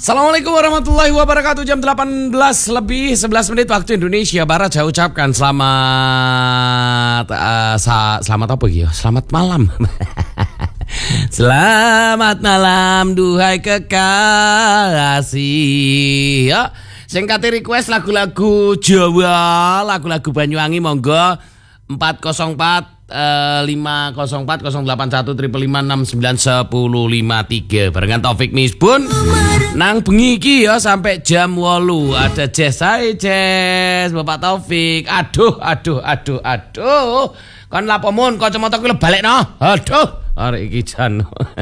Assalamualaikum warahmatullahi wabarakatuh. Jam 18 lebih 11 menit waktu Indonesia Barat. Saya ucapkan selamat selamat apa gitu? Selamat malam. Selamat malam duhai kekasih. Ya, singkat request lagu-lagu Jawa, lagu-lagu Banyuwangi monggo 404 504 081 555 69 1053 barengan Taufik Misbun nang bengi iki ya sampai jam 8 ada Jess. Hai Jess, Bapak Taufik. Aduh kon lapo mun kacamata kuwi balekno. Aduh arek iki jan.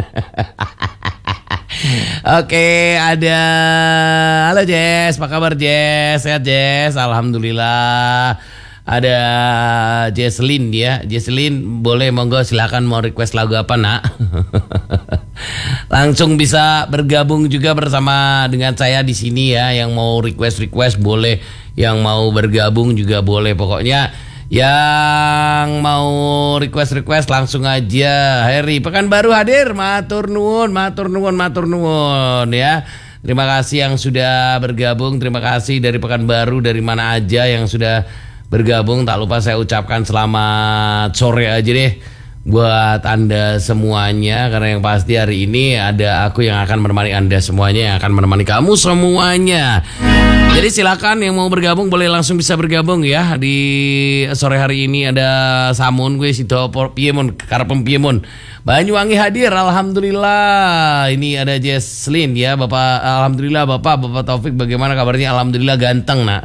Oke, ada halo Jess, apa kabar Jess? Sehat Jess? Alhamdulillah. Ada Jesslyn ya. Jesslyn boleh monggo silakan mau request lagu apa nak. Langsung bisa bergabung juga bersama dengan saya di sini ya. Yang mau request boleh, yang mau bergabung juga boleh. Pokoknya yang mau request langsung aja. Heri Pekanbaru hadir, matur nuwun ya. Terima kasih yang sudah bergabung. Terima kasih dari Pekanbaru, dari mana aja yang sudah bergabung. Tak lupa saya ucapkan selamat sore aja deh buat Anda semuanya, karena yang pasti hari ini ada aku yang akan menemani Anda semuanya, yang akan menemani kamu semuanya. Jadi silakan yang mau bergabung boleh langsung bisa bergabung ya. Di sore hari ini ada Samun gue sido Piemon karepem Piemon. Banyuwangi hadir, alhamdulillah. Ini ada Jesslyn ya, Bapak. Alhamdulillah Bapak Taufik, bagaimana kabarnya? Alhamdulillah ganteng nak.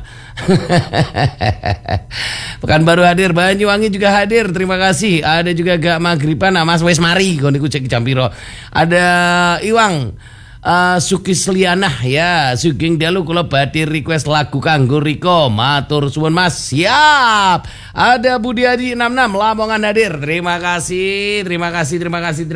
Pekanbaru hadir, Banyuwangi juga hadir. Terima kasih. Ada juga gak maghriban, Mas wes mari kon niku cek jam piro. Ada Iwang Sukislianah ya, Sugeng dalu kula badhe request lagu kanggo Riko. Matur suwun Mas. Siap. Ada Budi Adi 66 Lamongan hadir. Terima kasih.